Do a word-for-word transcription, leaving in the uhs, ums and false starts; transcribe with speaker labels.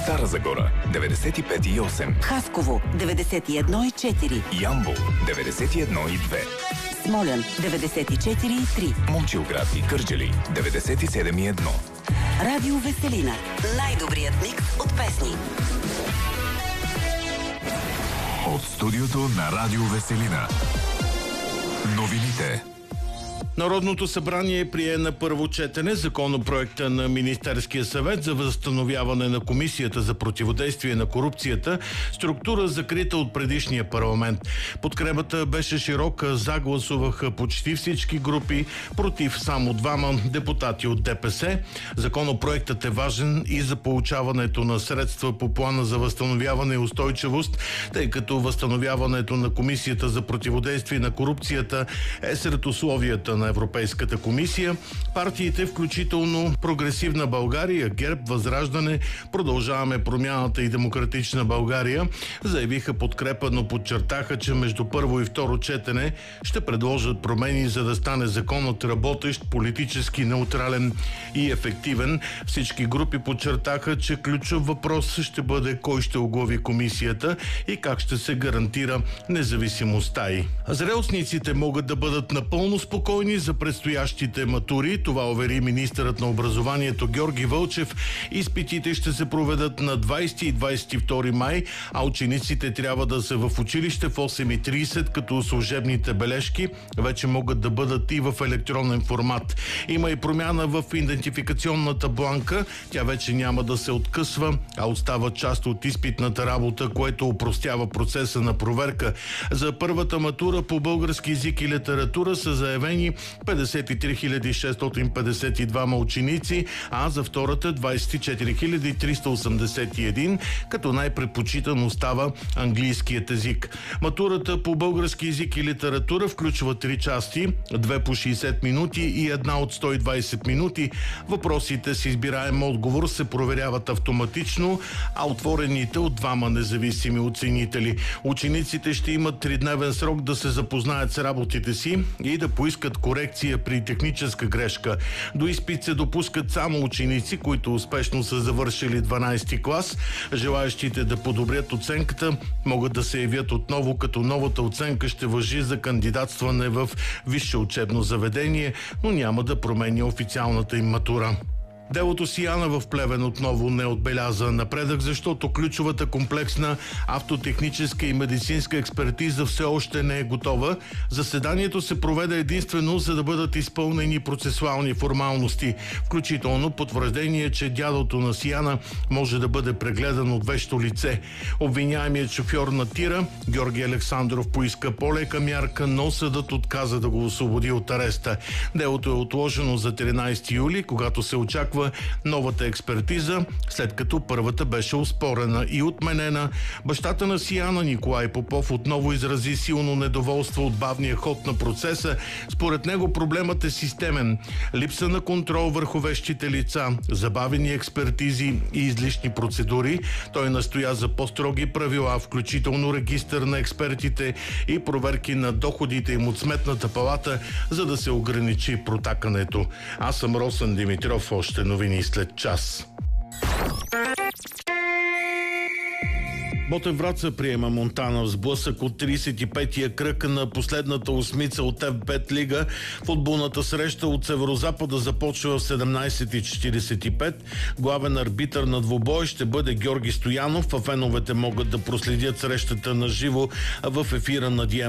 Speaker 1: Стара Загора деветдесет и пет и осем,
Speaker 2: Хасково деветдесет и едно и четири,
Speaker 1: Ямбол деветдесет и едно и две,
Speaker 2: Смолян деветдесет и четири и три,
Speaker 1: Момчилград и Кърджали деветдесет и седем и едно.
Speaker 2: Радио Веселина. Най-добрият микс от песни.
Speaker 1: От студиото на Радио Веселина. Новините.
Speaker 3: Народното събрание прие на първо четене законопроекта на Министерския съвет за възстановяване на Комисията за противодействие на корупцията, структура закрита от предишния парламент. Подкрепата беше широка, за гласуваха почти всички групи, против само двама депутати от ДПС. Законопроектът е важен и за получаването на средства по плана за възстановяване и устойчивост, тъй като възстановяването на Комисията за противодействие на корупцията е сред условията на Европейската комисия. Партиите, включително Прогресивна България, ГЕРБ, Възраждане, Продължаваме промяната и Демократична България, заявиха подкрепа, но подчертаха, че между първо и второ четене ще предложат промени, за да стане законът работещ, политически неутрален и ефективен. Всички групи подчертаха, че ключов въпрос ще бъде кой ще оглави комисията и как ще се гарантира независимостта й. Зрелостниците могат да бъдат напълно спокойни за предстоящите матури. Това увери министърът на образованието Георги Вълчев. Изпитите ще се проведат на двадесети и двадесет и втори май, а учениците трябва да са в училище в осем и тридесет, като служебните бележки вече могат да бъдат и в електронен формат. Има и промяна в идентификационната бланка. Тя вече няма да се откъсва, а остава част от изпитната работа, което опростява процеса на проверка. За първата матура по български език и литература са заявени петдесет и три хиляди шестстотин петдесет и двама ученици, а за втората двадесет и четири хиляди триста осемдесет и един, като най-предпочитан остава английският език. Матурата по български език и литература включва три части, две по шейсет минути и една от сто и двадесет минути. Въпросите с избираем отговор се проверяват автоматично, а отворените от двама независими оценители. Учениците ще имат тридневен срок да се запознаят с работите си и да поискат корекция при техническа грешка. До изпит се допускат само ученици, които успешно са завършили дванадесети клас. Желаещите да подобрят оценката могат да се явят отново, като новата оценка ще важи за кандидатстване в висше учебно заведение, но няма да променя официалната им матура. Делото Сияна в Плевен отново не отбеляза напредък, защото ключовата комплексна автотехническа и медицинска експертиза все още не е готова. Заседанието се проведе единствено, за да бъдат изпълнени процесуални формалности, включително потвърждение, че дядото на Сияна може да бъде прегледан от вещо лице. Обвиняемият шофьор на тира, Георги Александров, поиска по-лека мярка, но съдът отказа да го освободи от ареста. Делото е отложено за тринадесети юли, когато се очаква новата експертиза, след като първата беше оспорена и отменена. Бащата на Сияна, Николай Попов, отново изрази силно недоволство от бавния ход на процеса. Според него проблемът е системен. Липса на контрол върху вещите лица, забавени експертизи и излишни процедури. Той настоя за по-строги правила, включително регистър на експертите и проверки на доходите им от Сметната палата, за да се ограничи протакането. Аз съм Росен Димитров, още новини след час. Ботев Враца приема Монтана в сблъсък от тридесет и петия кръг на последната осмица от Еф пет лига. Футболната среща от Северозапада започва в седемнадесет и четиридесет и пет. Главен арбитър на двубой ще бъде Георги Стоянов, а феновете могат да проследят срещата на живо в ефира на Ди